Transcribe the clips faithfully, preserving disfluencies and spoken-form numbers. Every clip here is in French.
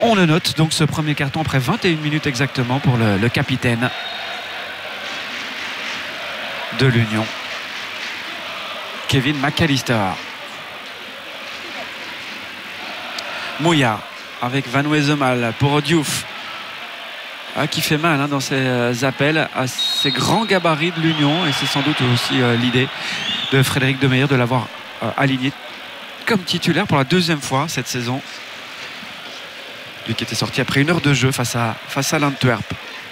On le note, donc ce premier carton après vingt et une minutes exactement pour le, le capitaine de l'Union, Kevin McAllister. Mouya avec Van Wezemal pour Diouf, ah, qui fait mal hein, dans ses appels à ces grands gabarits de l'Union, et c'est sans doute aussi euh, l'idée de Frédéric Demeyer de l'avoir euh, aligné comme titulaire pour la deuxième fois cette saison. Lui qui était sorti après une heure de jeu face à, face à l'Antwerp.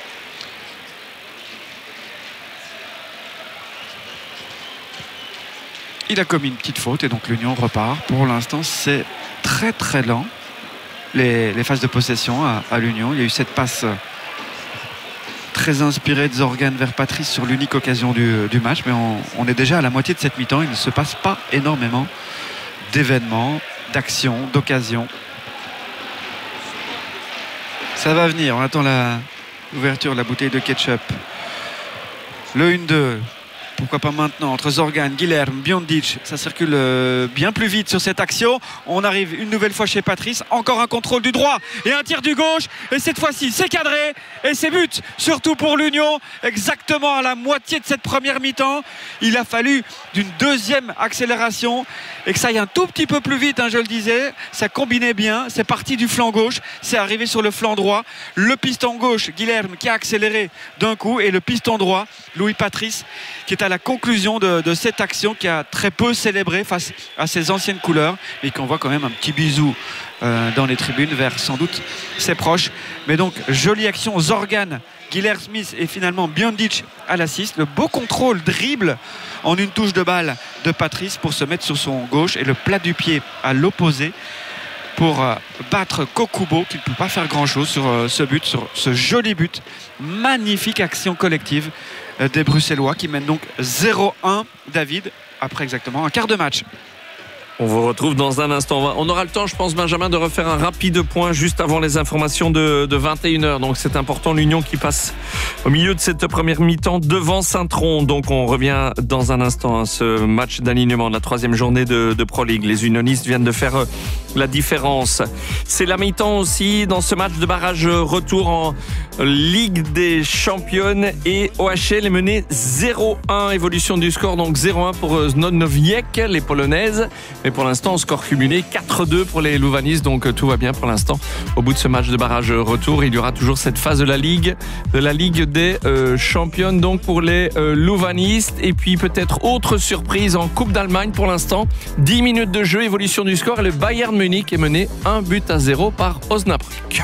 Il a commis une petite faute et donc l'Union repart. Pour l'instant, c'est très très lent les, les phases de possession à, à l'Union. Il y a eu cette passe très inspirée de Zorgan vers Patrice sur l'unique occasion du, du match, mais on, on est déjà à la moitié de cette mi-temps. Il ne se passe pas énormément d'événements, d'actions, d'occasions. Ça va venir, on attend l'ouverture de la bouteille de ketchup. Le un deux, pourquoi pas maintenant, entre Zorgan, Guilherme, Biondic. Ça circule bien plus vite sur cette action. On arrive une nouvelle fois chez Patrice. Encore un contrôle du droit et un tir du gauche. Et cette fois-ci, c'est cadré. Et c'est but, surtout pour l'Union. Exactement à la moitié de cette première mi-temps. Il a fallu d'une deuxième accélération et que ça aille un tout petit peu plus vite, hein, je le disais. Ça combinait bien. C'est parti du flanc gauche. C'est arrivé sur le flanc droit. Le piston gauche, Guilherme, qui a accéléré d'un coup. Et le piston droit, Louis Patrice, qui est à la conclusion de, de cette action, qui a très peu célébré face à ses anciennes couleurs, mais qu'on voit quand même un petit bisou euh, dans les tribunes vers sans doute ses proches. Mais donc jolie action, Zorgan, Guilherme Smith et finalement Biondic à l'assist. Le beau contrôle dribble en une touche de balle de Patrice pour se mettre sur son gauche et le plat du pied à l'opposé pour euh, battre Kokubo, qui ne peut pas faire grand chose sur euh, ce but, sur ce joli but. Magnifique action collective euh, des Bruxellois qui mènent donc zéro un, David, après exactement un quart de match. On vous retrouve dans un instant. On aura le temps, je pense, Benjamin, de refaire un rapide point juste avant les informations de, de vingt et une heures. Donc c'est important, l'Union qui passe au milieu de cette première mi-temps devant Saint-Tron. Donc on revient dans un instant à ce match d'alignement de la troisième journée de, de Pro League. Les unionistes viennent de faire la différence. C'est la mi-temps aussi dans ce match de barrage retour en Ligue des Championnes, et O H L est mené zéro un. Évolution du score, donc zéro un pour Znojek, les Polonaises. Mais pour l'instant, score cumulé quatre deux pour les Louvanistes, donc tout va bien pour l'instant. Au bout de ce match de barrage retour, il y aura toujours cette phase de la Ligue, de la Ligue des euh, Championnes, donc pour les euh, Louvanistes. Et puis peut-être autre surprise en Coupe d'Allemagne pour l'instant. dix minutes de jeu, évolution du score, et le Bayern Munich est mené un but à zéro par Osnabrück.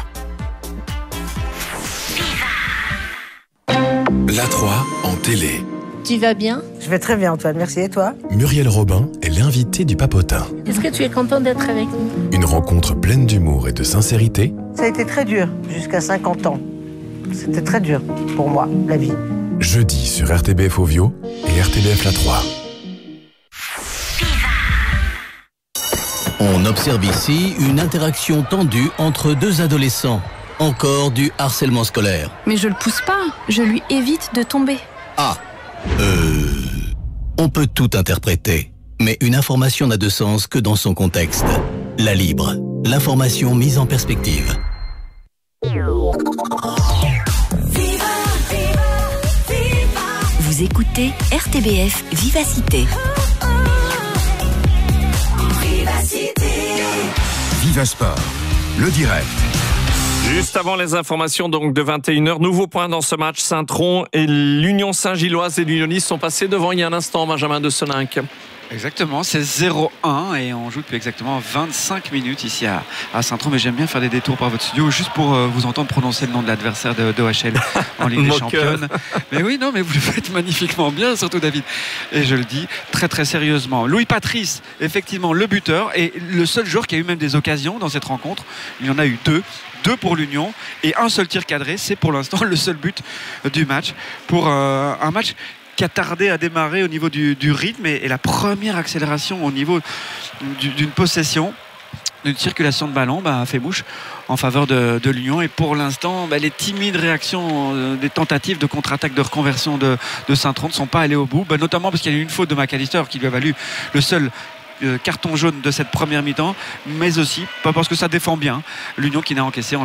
La trois en télé. Tu vas bien? Je vais très bien, Antoine, merci. Et toi? Muriel Robin est l'invitée du Papotin. Est-ce que tu es content d'être avec nous? Une rencontre pleine d'humour et de sincérité. Ça a été très dur, jusqu'à cinquante ans. C'était très dur pour moi, la vie. Jeudi sur R T B F Ovio et R T B F La trois. On observe ici une interaction tendue entre deux adolescents. Encore du harcèlement scolaire. Mais je le pousse pas, je lui évite de tomber. Ah, euh... on peut tout interpréter, mais une information n'a de sens que dans son contexte. La Libre, l'information mise en perspective. Vous écoutez R T B F Vivacité. Viva Sport, le direct. Juste avant les informations donc de vingt et une heures, nouveau point dans ce match. Saint-Tron et l'Union Saint-Gilloise et l'Unioniste sont passés devant il y a un instant, Benjamin de Soninck. Exactement, c'est zéro un et on joue depuis exactement vingt-cinq minutes ici à, à Saint-Tron. Mais j'aime bien faire des détours par votre studio juste pour euh, vous entendre prononcer le nom de l'adversaire de, de O H L en Ligue des Championnes. Mais oui, non, mais vous le faites magnifiquement bien, surtout David. Et je le dis très très sérieusement. Louis Patrice, effectivement le buteur et le seul joueur qui a eu même des occasions dans cette rencontre. Il y en a eu deux. Deux pour l'Union et un seul tir cadré. C'est pour l'instant le seul but du match. Pour euh, un match qui a tardé à démarrer au niveau du, du rythme et, et la première accélération au niveau du, d'une possession, d'une circulation de ballon, bah, a fait mouche en faveur de, de l'Union. Et pour l'instant, bah, les timides réactions euh, des tentatives de contre-attaque, de reconversion de, de Saint-Tron ne sont pas allées au bout, bah, notamment parce qu'il y a eu une faute de McAllister qui lui a valu le seul euh, carton jaune de cette première mi-temps, mais aussi pas parce que ça défend bien. L'Union qui n'a encaissé